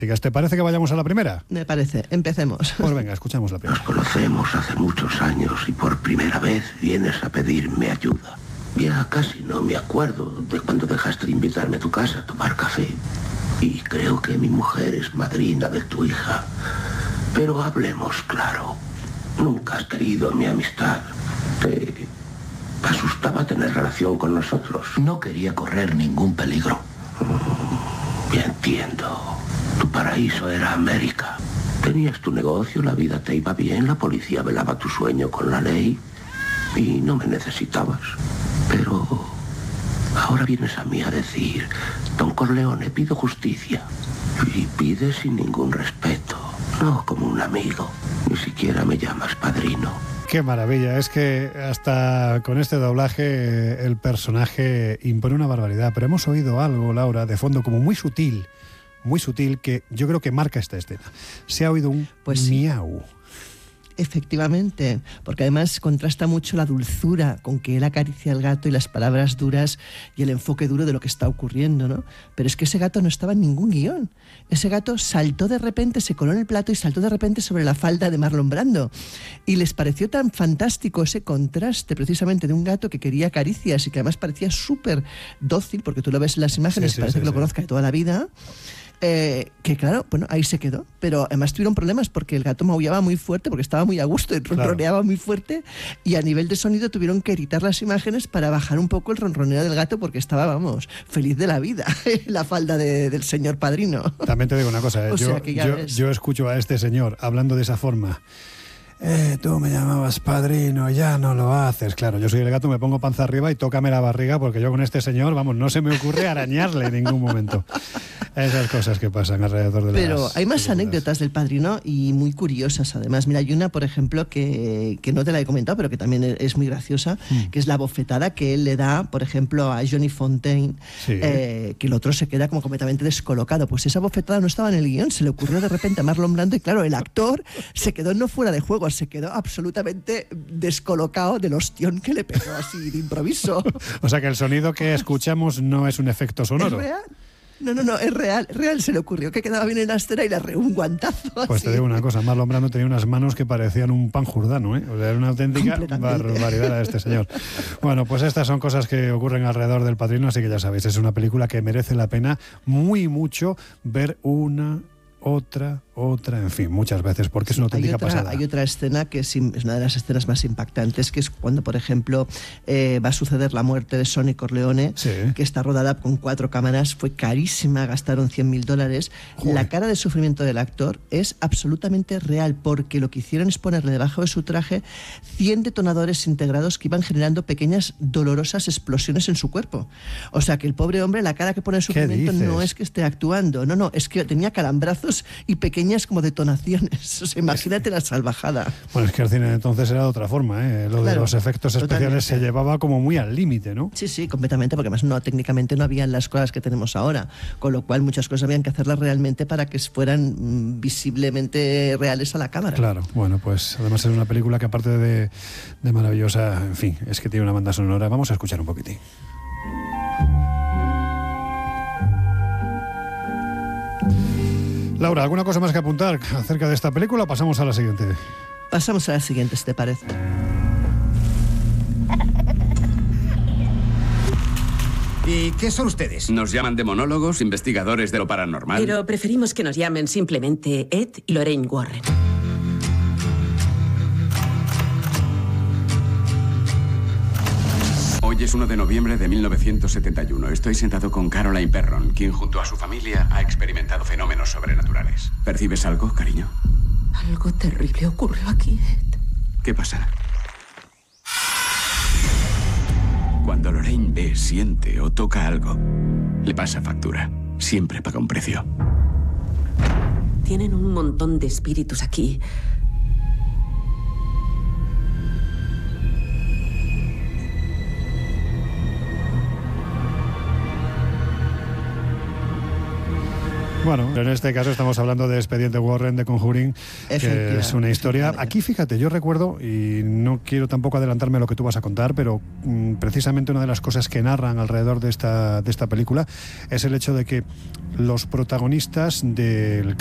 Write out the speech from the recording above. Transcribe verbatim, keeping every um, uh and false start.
¿Te parece que vayamos a la primera? Me parece. Empecemos. Pues venga, escuchamos la primera. Nos conocemos hace muchos años y por primera vez vienes a pedirme ayuda. Ya casi no me acuerdo de cuando dejaste de invitarme a tu casa a tomar café. Y creo que mi mujer es madrina de tu hija. Pero hablemos claro. Nunca has querido mi amistad. Te asustaba tener relación con nosotros. No quería correr ningún peligro. Mm, ya entiendo. Tu paraíso era América. Tenías tu negocio, la vida te iba bien, la policía velaba tu sueño con la ley y no me necesitabas. Pero ahora vienes a mí a decir, Don Corleone, pido justicia. Y pides sin ningún respeto, no como un amigo. Ni siquiera me llamas padrino. Qué maravilla, es que hasta con este doblaje el personaje impone una barbaridad. Pero hemos oído algo, Laura, de fondo como muy sutil. Muy sutil, que yo creo que marca esta escena. Se ha oído un pues sí. miau. Efectivamente, porque además contrasta mucho la dulzura con que él acaricia al gato y las palabras duras y el enfoque duro de lo que está ocurriendo, ¿no? Pero es que ese gato no estaba en ningún guión. Ese gato saltó de repente, se coló en el plato y saltó de repente sobre la falda de Marlon Brando. Y les pareció tan fantástico ese contraste precisamente de un gato que quería caricias y que además parecía súper dócil, porque tú lo ves en las imágenes, sí, sí, parece sí, que sí. lo conozca de toda la vida. Eh, que claro, bueno, ahí se quedó, pero además tuvieron problemas porque el gato maullaba muy fuerte, porque estaba muy a gusto y ronroneaba claro. muy fuerte, y a nivel de sonido tuvieron que editar las imágenes para bajar un poco el ronroneo del gato, porque estaba, vamos, feliz de la vida la falda de, del señor padrino. También te digo una cosa, eh, yo, yo, yo escucho a este señor hablando de esa forma. Eh, tú me llamabas padrino, ya no lo haces. Claro, yo soy el gato, me pongo panza arriba y tócame la barriga, porque yo con este señor, vamos, no se me ocurre arañarle en ningún momento. Esas cosas que pasan alrededor de las... Pero hay más películas. Anécdotas del padrino y muy curiosas además. Mira, hay una, por ejemplo, que, que no te la he comentado, pero que también es muy graciosa, mm. que es la bofetada que él le da, por ejemplo, a Johnny Fontaine, sí. eh, que el otro se queda como completamente descolocado. Pues esa bofetada no estaba en el guión, se le ocurrió de repente a Marlon Brando y claro, el actor se quedó no fuera de juego, se quedó absolutamente descolocado del ostión que le pegó así de improviso. O sea que el sonido que escuchamos no es un efecto sonoro. ¿Es real? No, no, no, es real, real, se le ocurrió que quedaba bien en la escena y le arreó un guantazo. Pues así. Te digo una cosa, Marlon Brando tenía unas manos que parecían un pan jordano, ¿eh? O sea, era una auténtica barbaridad a este señor. Bueno, pues estas son cosas que ocurren alrededor del Padrino, así que ya sabéis, es una película que merece la pena muy mucho ver una... otra, otra, en fin, muchas veces, porque es una auténtica hay otra, pasada. Hay otra escena que es, es una de las escenas más impactantes, que es cuando, por ejemplo, eh, va a suceder la muerte de Sonny Corleone, sí. que está rodada con cuatro cámaras, fue carísima, gastaron cien mil dólares. Joder. La cara de sufrimiento del actor es absolutamente real, porque lo que hicieron es ponerle debajo de su traje cien detonadores integrados que iban generando pequeñas dolorosas explosiones en su cuerpo. O sea que el pobre hombre, la cara que pone de sufrimiento no es que esté actuando, no, no, es que tenía calambrazos y pequeñas como detonaciones. O sea, imagínate la salvajada. Bueno, es que el cine entonces era de otra forma, ¿eh? Lo claro, de los efectos especiales totalmente. Se llevaba como muy al límite, ¿no? Sí, sí, completamente, porque además no, técnicamente no habían las cosas que tenemos ahora, con lo cual muchas cosas habían que hacerlas realmente para que fueran mm, visiblemente reales a la cámara. Claro, bueno, pues además es una película que aparte de, de maravillosa, en fin, es que tiene una banda sonora. Vamos a escuchar un poquitín. Laura, ¿alguna cosa más que apuntar acerca de esta película? Pasamos a la siguiente. Pasamos a la siguiente, si te parece. ¿Y qué son ustedes? Nos llaman demonólogos, investigadores de lo paranormal. Pero preferimos que nos llamen simplemente Ed y Lorraine Warren. Hoy es uno de noviembre de mil novecientos setenta y uno. Estoy sentado con Caroline Perron, quien junto a su familia ha experimentado fenómenos sobrenaturales. ¿Percibes algo, cariño? Algo terrible ocurrió aquí, Ed. ¿Qué pasa? Cuando Lorraine ve, siente o toca algo, le pasa factura. Siempre paga un precio. Tienen un montón de espíritus aquí. Bueno, en este caso estamos hablando de Expediente Warren de Conjuring, que es una historia. Aquí, fíjate, yo recuerdo, y no quiero tampoco adelantarme a lo que tú vas a contar, pero mmm, precisamente una de las cosas que narran alrededor de esta, de esta película es el hecho de que los protagonistas del